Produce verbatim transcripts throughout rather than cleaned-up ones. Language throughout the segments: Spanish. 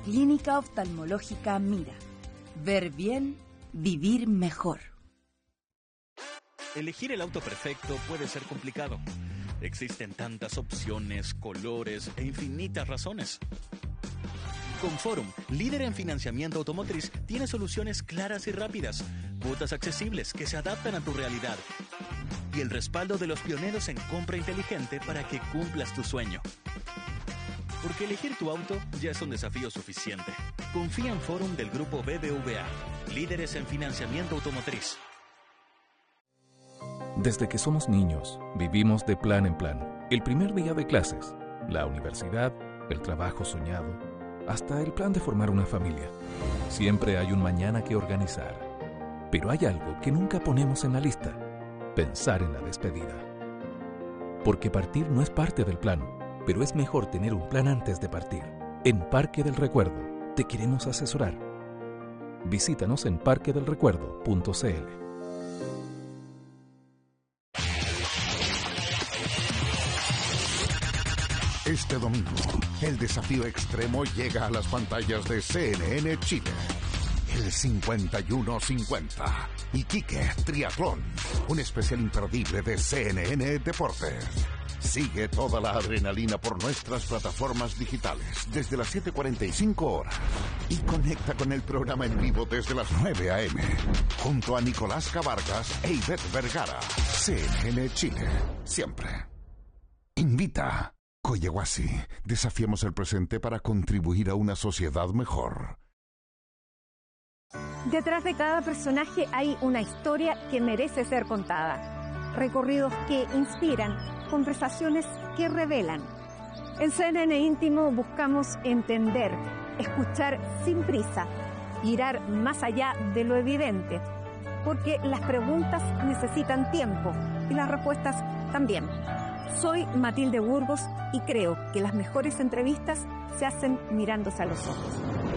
Clínica Oftalmológica Mira. Ver bien, vivir mejor. Elegir el auto perfecto puede ser complicado. Existen tantas opciones, colores e infinitas razones. Con Forum, líder en financiamiento automotriz, tiene soluciones claras y rápidas, cuotas accesibles que se adaptan a tu realidad y el respaldo de los pioneros en compra inteligente para que cumplas tu sueño. Porque elegir tu auto ya es un desafío suficiente. Confía en Forum del Grupo B B V A, líderes en financiamiento automotriz. Desde que somos niños, vivimos de plan en plan. El primer día de clases, la universidad, el trabajo soñado, hasta el plan de formar una familia. Siempre hay un mañana que organizar. Pero hay algo que nunca ponemos en la lista: pensar en la despedida. Porque partir no es parte del plan, pero es mejor tener un plan antes de partir. En Parque del Recuerdo te queremos asesorar. Visítanos en parque del recuerdo punto c l. Este domingo, el desafío extremo llega a las pantallas de C N N Chile. El cincuenta y uno cincuenta. Iquique Triatlón. Un especial imperdible de C N N Deportes. Sigue toda la adrenalina por nuestras plataformas digitales desde las siete cuarenta y cinco horas. Y conecta con el programa en vivo desde las nueve a eme. Junto a Nicolás Cavargas e Ivette Vergara. C N N Chile. Siempre. Invita. Coyehuasi, desafiamos el presente para contribuir a una sociedad mejor. Detrás de cada personaje hay una historia que merece ser contada. Recorridos que inspiran, conversaciones que revelan. En C N N Íntimo buscamos entender, escuchar sin prisa, mirar más allá de lo evidente, porque las preguntas necesitan tiempo y las respuestas también. Soy Matilde Burgos y creo que las mejores entrevistas se hacen mirándose a los ojos.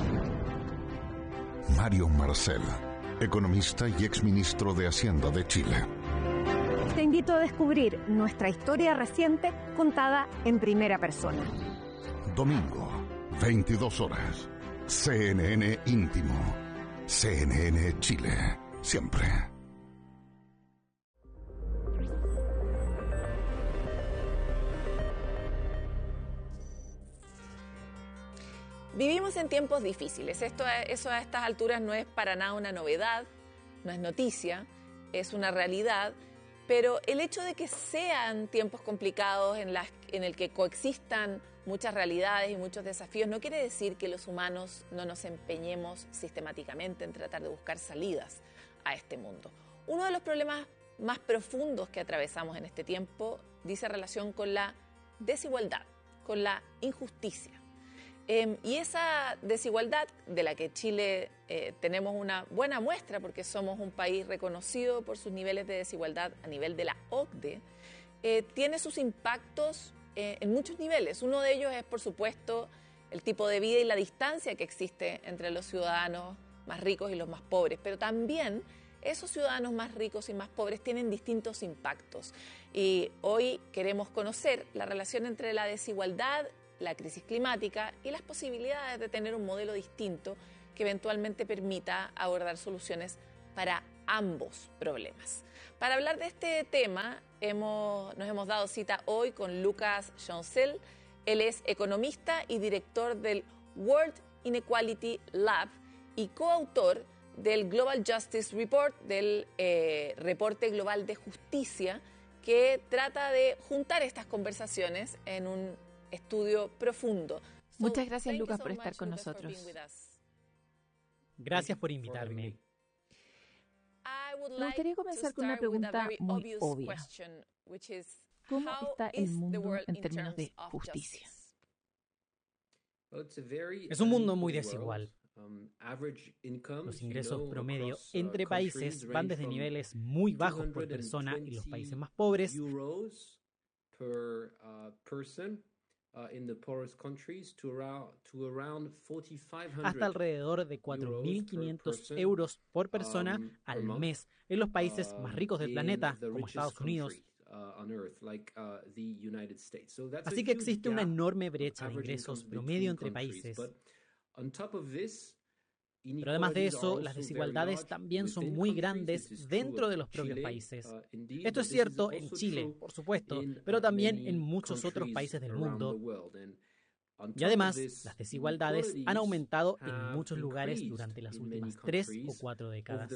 Mario Marcel, economista y exministro de Hacienda de Chile. Te invito a descubrir nuestra historia reciente contada en primera persona. Domingo, veintidós horas. C N N Íntimo. C N N Chile. Siempre. Vivimos en tiempos difíciles. Esto, eso a estas alturas no es para nada una novedad, no es noticia, es una realidad. Pero el hecho de que sean tiempos complicados en, las, en el que coexistan muchas realidades y muchos desafíos no quiere decir que los humanos no nos empeñemos sistemáticamente en tratar de buscar salidas a este mundo. Uno de los problemas más profundos que atravesamos en este tiempo dice relación con la desigualdad, con la injusticia. Eh, y esa desigualdad de la que Chile eh, tenemos una buena muestra porque somos un país reconocido por sus niveles de desigualdad a nivel de la O C D E, eh, tiene sus impactos eh, en muchos niveles. Uno de ellos es, por supuesto, el tipo de vida y la distancia que existe entre los ciudadanos más ricos y los más pobres, pero también esos ciudadanos más ricos y más pobres tienen distintos impactos. Y hoy queremos conocer la relación entre la desigualdad, la crisis climática y las posibilidades de tener un modelo distinto que eventualmente permita abordar soluciones para ambos problemas. Para hablar de este tema, hemos, nos hemos dado cita hoy con Lucas Joncel. Él es economista y director del World Inequality Lab y coautor del Global Justice Report, del eh, reporte global de justicia, que trata de juntar estas conversaciones en un estudio profundo. Muchas gracias, Lucas, por estar con nosotros. Gracias por invitarme. Me gustaría comenzar con una pregunta muy obvia. ¿Cómo está el mundo en términos de justicia? Es un mundo muy desigual. Los ingresos promedio entre países van desde niveles muy bajos por persona en los países más pobres hasta alrededor de cuatro mil quinientos euros por persona al mes en los países más ricos del planeta, como Estados Unidos. Así que existe una enorme brecha de ingresos promedio entre países, Pero además de eso, las desigualdades también son muy grandes dentro de los propios países. Esto es cierto en Chile, por supuesto, pero también en muchos otros países del mundo. Y además, las desigualdades han aumentado en muchos lugares durante las últimas tres o cuatro décadas.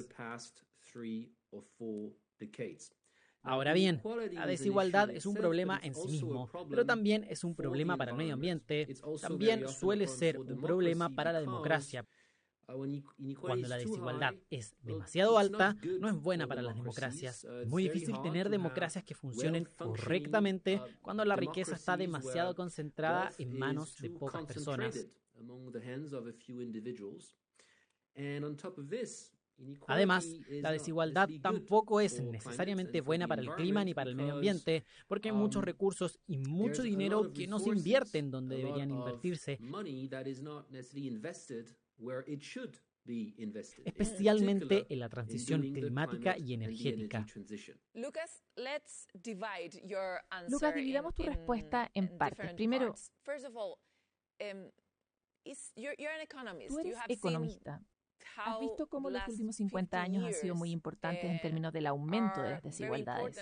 Ahora bien, la desigualdad es un problema en sí mismo, pero también es un problema para el medio ambiente, también suele ser un problema para la democracia. Cuando la desigualdad es demasiado alta, no es buena para las democracias. Es muy difícil tener democracias que funcionen correctamente cuando la riqueza está demasiado concentrada en manos de pocas personas. Además, la desigualdad tampoco es necesariamente buena para el clima ni para el medio ambiente, porque hay muchos recursos y mucho dinero que no se invierten donde deberían invertirse, especialmente en la transición climática y energética. Lucas, Lucas, dividamos tu respuesta en partes. Primero, tú eres economista. ¿Has visto cómo los últimos cincuenta años han sido muy importantes en términos del aumento de las desigualdades?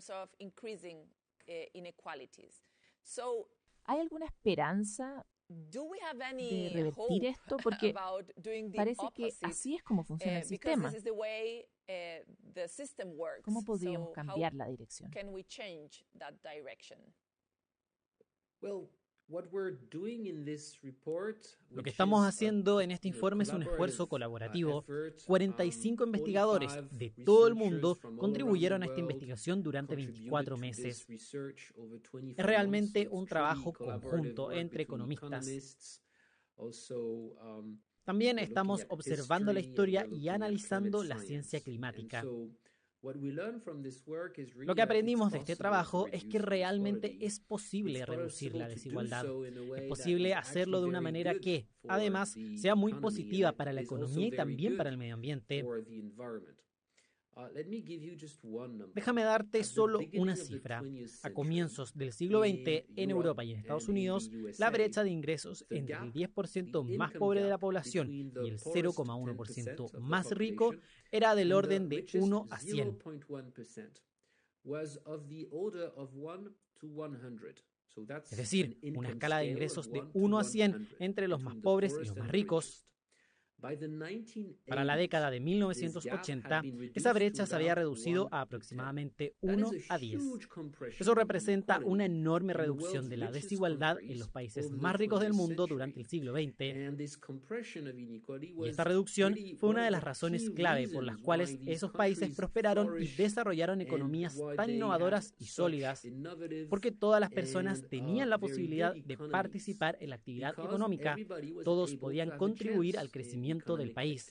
¿Hay alguna esperanza de revertir esto? Porque parece que así es como funciona el sistema. ¿Cómo podríamos cambiar la dirección? Lo que estamos haciendo en este informe es un esfuerzo colaborativo. cuarenta y cinco investigadores de todo el mundo contribuyeron a esta investigación durante veinticuatro meses. Es realmente un trabajo conjunto entre economistas. También estamos observando la historia y analizando la ciencia climática. Lo que aprendimos de este trabajo es que realmente es posible reducir la desigualdad. Es posible hacerlo de una manera que, además, sea muy positiva para la economía y también para el medio ambiente. Déjame darte solo una cifra. A comienzos del siglo veinte, en Europa y en Estados Unidos, la brecha de ingresos entre el diez por ciento más pobre de la población y el cero coma uno por ciento más rico era del orden de uno a cien. Es decir, una escala de ingresos de uno a cien entre los más pobres y los más ricos. Para la década de mil novecientos ochenta, esa brecha se había reducido a aproximadamente uno a diez. Eso representa una enorme reducción de la desigualdad en los países más ricos del mundo durante el siglo veinte. Y esta reducción fue una de las razones clave por las cuales esos países prosperaron y desarrollaron economías tan innovadoras y sólidas, porque todas las personas tenían la posibilidad de participar en la actividad económica, todos podían contribuir al crecimiento del país.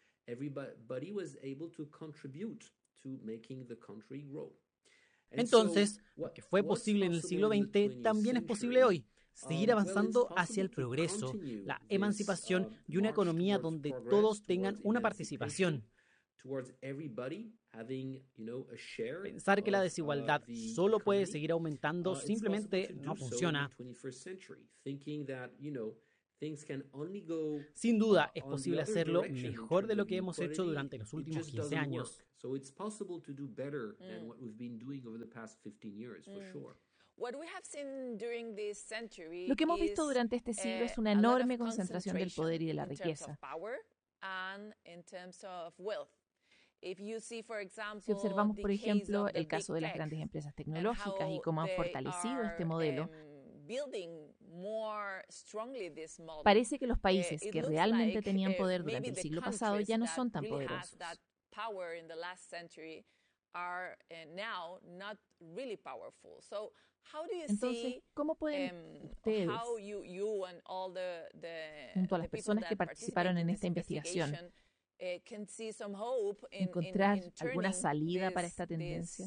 Entonces, lo que fue posible en el siglo veinte también es posible hoy. Seguir avanzando hacia el progreso, la emancipación y una economía donde todos tengan una participación. Pensar que la desigualdad solo puede seguir aumentando simplemente no funciona. Sin duda, es posible hacerlo mejor de lo que hemos hecho durante los últimos quince años. Lo que hemos visto durante este siglo es una enorme concentración del poder y de la riqueza. Si observamos, por ejemplo, el caso de las grandes empresas tecnológicas y cómo han fortalecido este modelo, parece que los países que realmente tenían poder durante el siglo pasado ya no son tan poderosos. Entonces, ¿cómo pueden ustedes, junto a las personas que participaron en esta investigación, encontrar alguna salida para esta tendencia?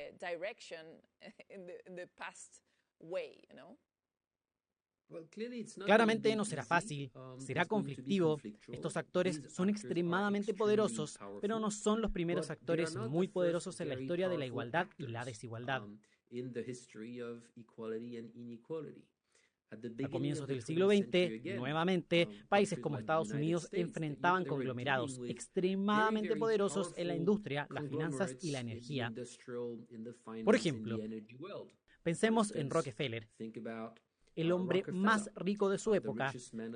Claramente no será fácil, será conflictivo. Estos actores son extremadamente poderosos, pero no son los primeros actores muy poderosos en la historia de la igualdad y la desigualdad. A comienzos del siglo veinte, nuevamente, países como Estados Unidos enfrentaban conglomerados extremadamente poderosos en la industria, las finanzas y la energía. Por ejemplo, pensemos en Rockefeller, el hombre más rico de su época.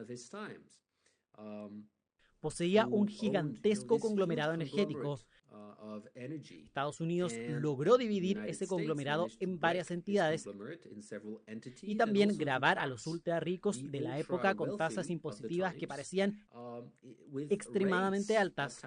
Poseía un gigantesco conglomerado energético. Estados Unidos logró dividir ese conglomerado en varias entidades y también gravar a los ultra ricos de la época con tasas impositivas que parecían extremadamente altas.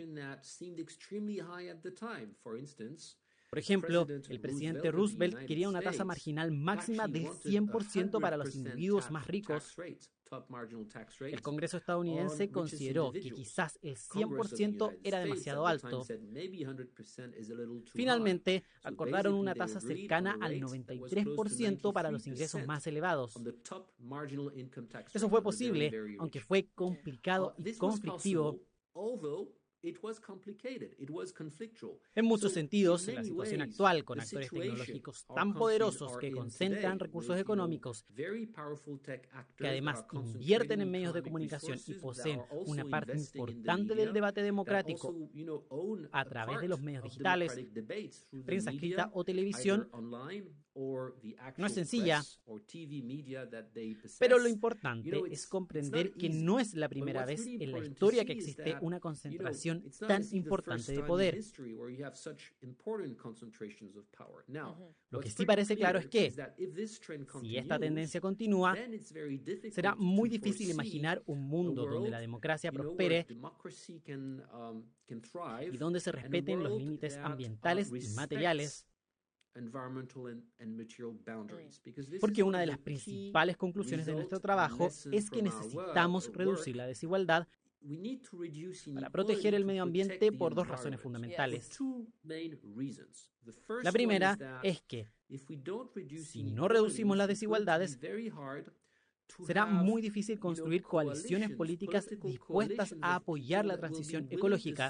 Por ejemplo, el presidente Roosevelt quería una tasa marginal máxima del cien por ciento para los individuos más ricos. El Congreso estadounidense consideró que quizás el cien por ciento era demasiado alto. Finalmente, acordaron una tasa cercana al noventa y tres por ciento para los ingresos más elevados. Eso fue posible, aunque fue complicado y conflictivo. En muchos sentidos, en la situación actual, con actores tecnológicos tan poderosos que concentran recursos económicos, que además invierten en medios de comunicación y poseen una parte importante del debate democrático a través de los medios digitales, prensa escrita o televisión, no es sencilla, pero lo importante es comprender que no es la primera vez en la historia que existe una concentración tan importante de poder. Lo que sí parece claro es que, si esta tendencia continúa, será muy difícil imaginar un mundo donde la democracia prospere y donde se respeten los límites ambientales y materiales. Porque una de las principales conclusiones de nuestro trabajo es que necesitamos reducir la desigualdad para proteger el medio ambiente por dos razones fundamentales. La primera es que, si no reducimos las desigualdades, será muy difícil construir coaliciones políticas dispuestas a apoyar la transición ecológica.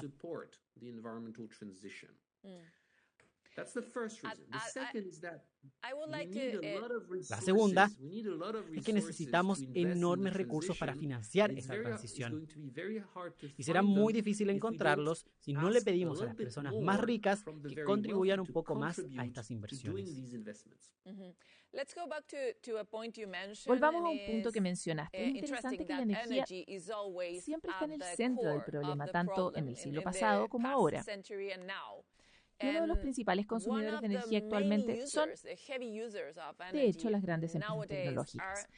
La segunda es que necesitamos enormes recursos para financiar esta transición. Y será muy difícil encontrarlos si no le pedimos a las personas más ricas que contribuyan un poco más a estas inversiones. Volvamos a un punto que mencionaste. Es interesante que la energía siempre está en el centro del problema, tanto en el siglo pasado como ahora. Y uno de los principales consumidores de energía actualmente son, de hecho, las grandes empresas tecnológicas.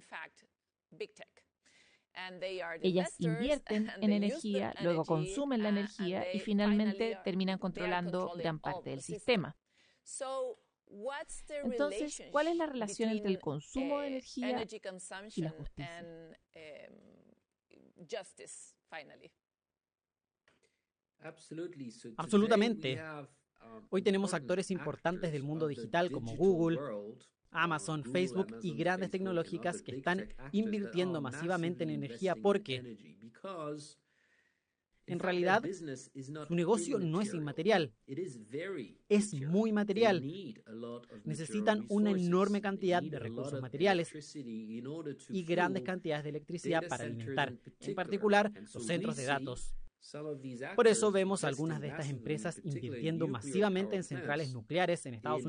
Ellas invierten en energía, luego consumen la energía y finalmente terminan controlando gran parte del sistema. Entonces, ¿cuál es la relación entre el consumo de energía y la justicia? Absolutamente. Hoy tenemos actores importantes del mundo digital como Google, Amazon, Facebook y grandes tecnológicas que están invirtiendo masivamente en energía porque, en realidad, su negocio no es inmaterial, es muy material. Necesitan una enorme cantidad de recursos materiales y grandes cantidades de electricidad para alimentar, en particular, los centros de datos. Por eso vemos algunas de estas empresas invirtiendo masivamente en centrales nucleares en Estados Unidos.